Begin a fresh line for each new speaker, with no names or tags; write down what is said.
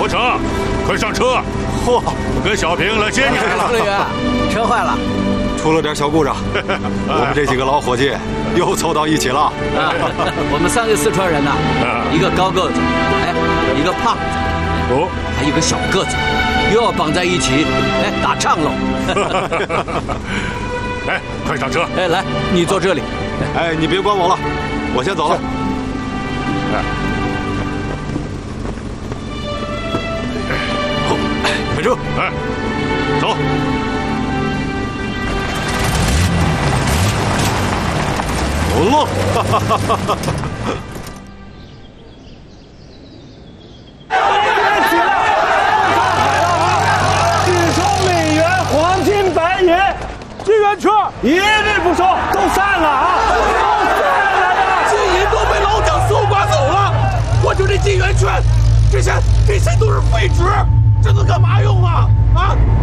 国成，快上车！
嚯，
我跟小平来接你来了。
司令员，车坏了，
出了点小故障，我们这几个老伙计又凑到一起了。
我们3个四川人呐，一个高个子，一个胖子，
哦，
还有个小个子，又要绑在一起，打仗喽。
来，快上车！
来，你坐这里。
你别管我了，我先走了。开车，
走。
走喽！
据说美元黄金白银金圆圈一律不收，都散了啊！都散了的，
金银都被老蒋搜刮走了，我就这金圆圈，这些都是废纸，这能干嘛用啊？啊！